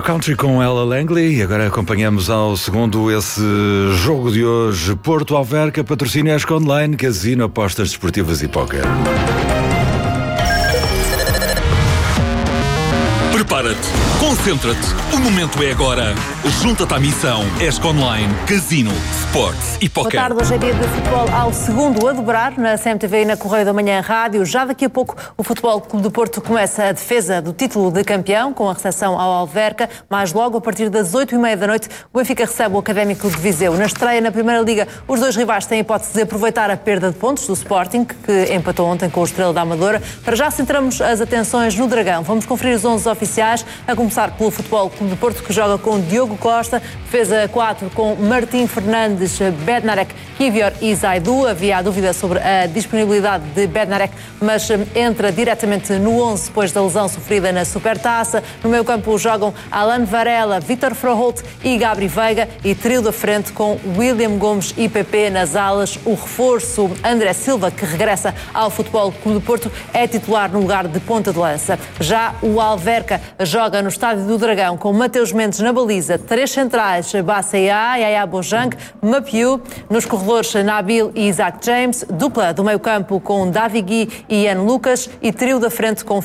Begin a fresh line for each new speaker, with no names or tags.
Country com Ella Langley e agora acompanhamos ao segundo esse jogo de hoje. Porto Alverca, patrocínio ESC Online, casino, apostas desportivas e póquer.
Prepara-te, concentra-te, o momento é agora. Junta-te à missão ESC Online, Casino, Sports e Póquer.
Boa tarde, hoje é dia de futebol ao segundo a dobrar na CMTV e na Correio da Manhã Rádio. Já daqui a pouco o Futebol Clube do Porto começa a defesa do título de campeão com a recepção ao Alverca. Mais logo, a partir das 8h30 da noite, o Benfica recebe o Académico de Viseu. Na estreia na Primeira Liga, os dois rivais têm a hipótese de aproveitar a perda de pontos do Sporting, que empatou ontem com o Estrela da Amadora. Para já centramos as atenções no Dragão. Vamos conferir os 11 oficiais, a começar pelo Futebol Clube do Porto, que joga com Diogo Costa, defesa 4 com Martim Fernandes, Bednarek, Kivior e Zaidu. Havia a dúvida sobre a disponibilidade de Bednarek, mas entra diretamente no 11 depois da lesão sofrida na Supertaça. No meio campo jogam Alan Varela, Vítor Froholt e Gabri Veiga, e trio da frente com William Gomes e PP nas alas. O reforço André Silva, que regressa ao Futebol Clube do Porto, é titular no lugar de ponta de lança. Já o Alverca joga no Estádio do Dragão com Mateus Mendes na baliza, três centrais, Baceá, Yaya Bojang, Mapiu, nos corredores Nabil e Isaac James, dupla do meio campo com Davi Gui e Ian Lucas, e trio da frente com